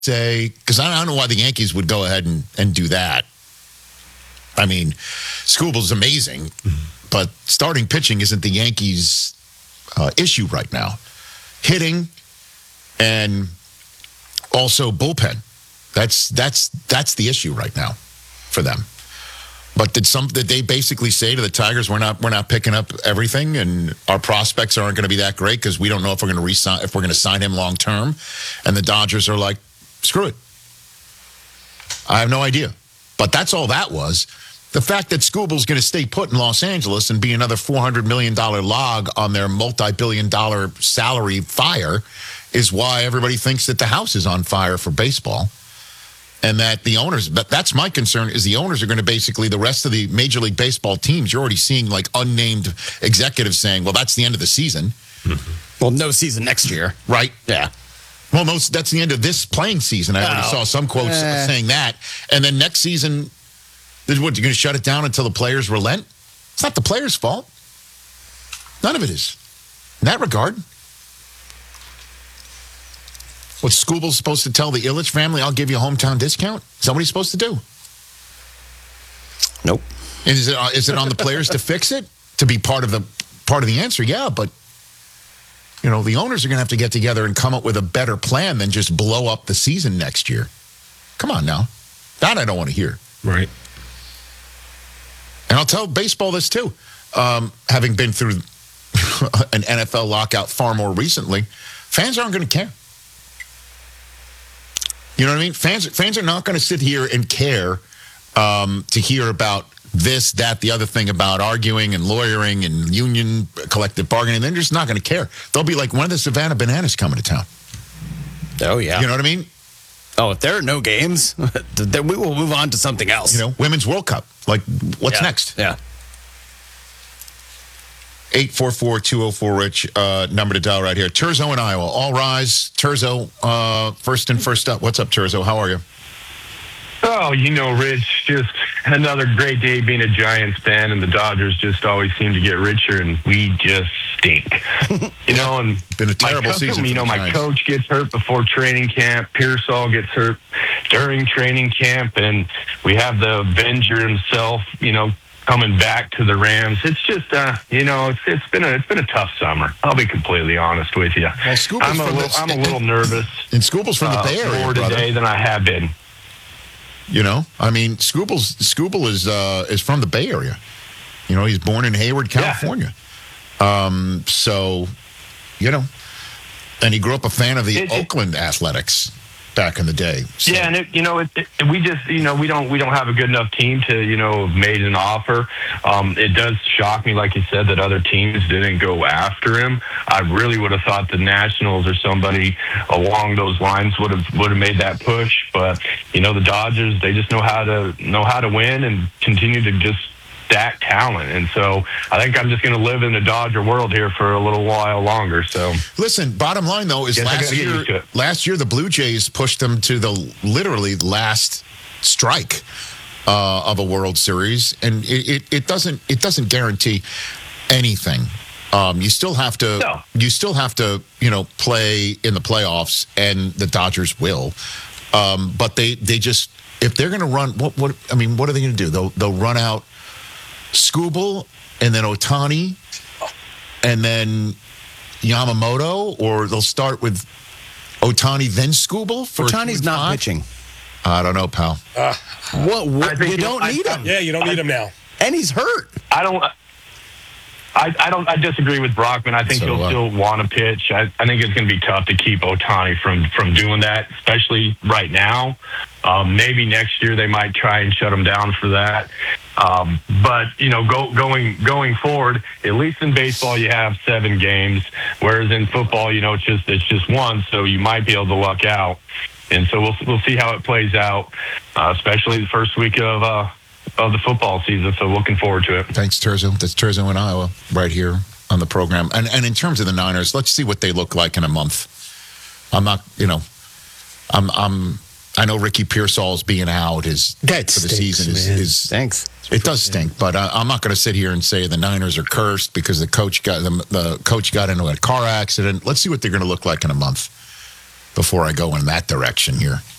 say, because I don't know why the Yankees would go ahead and do that. I mean, Skubal's amazing, but starting pitching isn't the Yankees' issue right now. Hitting and also bullpen. That's the issue right now for them. But did they basically say to the Tigers, we're not picking up everything, and our prospects aren't going to be that great because we don't know if we're going to sign him long term? And the Dodgers are like, screw it. I have no idea. But that's all that was. The fact that Skubal's going to stay put in Los Angeles and be another $400 million log on their multi-billion-dollar salary fire is why everybody thinks that the house is on fire for baseball. And that the owners, but that's my concern, is the owners are going to basically, the rest of the Major League Baseball teams, you're already seeing like unnamed executives saying, well, that's the end of the season. Mm-hmm. Well, no season next year. Right? Yeah. Well, no, that's the end of this playing season. I already saw some quotes saying that. And then next season, what, you're going to shut it down until the players relent? It's not the players' fault. None of it is. In that regard. What, Skubal's supposed to tell the Ilitch family, I'll give you a hometown discount? Is that what he's supposed to do? Nope. And is it on the players to fix it? To be part of the answer? Yeah, but the owners are going to have to get together and come up with a better plan than just blow up the season next year. Come on now. That I don't want to hear. Right. And I'll tell baseball this too. Having been through an NFL lockout far more recently, fans aren't going to care. You know what I mean? Fans are not going to sit here and care to hear about this, that, the other thing about arguing and lawyering and union collective bargaining. They're just not going to care. They'll be like, when are the Savannah Bananas coming to town? Oh, yeah. You know what I mean? Oh, if there are no games, then we will move on to something else. Women's World Cup. Like, what's next? Yeah. 844-204-RICH, number to dial right here. Terzo in Iowa. All rise. Terzo, first up. What's up, Terzo? How are you? Oh, Rich, just another great day being a Giants fan, and the Dodgers just always seem to get richer, and we just stink. And been a terrible season. My coach gets hurt before training camp. Pearsall gets hurt during training camp, and we have the Avenger himself, coming back to the Rams. It's just, it's been a tough summer. I'll be completely honest with you. Well, I'm a little nervous. And Skubal's from the Bay Area, more today than I have been. I mean, Skubal is from the Bay Area. He's born in Hayward, California. Yeah. And he grew up a fan of the Oakland Athletics back in the day. So. Yeah, and we just we don't have a good enough team to have made an offer. It does shock me, like you said, that other teams didn't go after him. I really would have thought the Nationals or somebody along those lines would have made that push. But the Dodgers, they just know how to win and continue to just stack talent. And so I think I'm just going to live in the Dodger world here for a little while longer. So listen, bottom line though is last year the Blue Jays pushed them to the literally last strike of a World Series, and it doesn't guarantee anything. You still have to play in the playoffs, and the Dodgers will. But they just, if they're going to run, what are they going to do? They'll run out Skubal and then Ohtani and then Yamamoto, or they'll start with Ohtani then Skubal for Ohtani's not pitching. I don't know, pal. What? You don't need him. Yeah, you don't need him now. And he's hurt. I disagree with Brockman. I think he'll still want to pitch. I think it's going to be tough to keep Ohtani from doing that, especially right now. Maybe next year they might try and shut him down for that. But going forward, at least in baseball you have 7 games, whereas in football, it's just one, so you might be able to luck out. And so we'll see how it plays out, especially the first week of the football season. So looking forward to it. Thanks, Terzo. That's Terzo in Iowa right here on the program. And in terms of the Niners, let's see what they look like in a month. I know Ricky Pearsall's being out for the season is stinks. It does stink, but I'm not going to sit here and say the Niners are cursed because the coach got into a car accident. Let's see what they're going to look like in a month. before I go in that direction here.